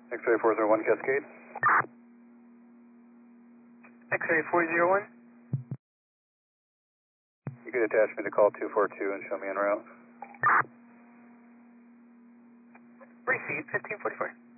X-ray 401 Cascade. X-ray 401. You could attach me to call 242 and show me en route. Receive 1544.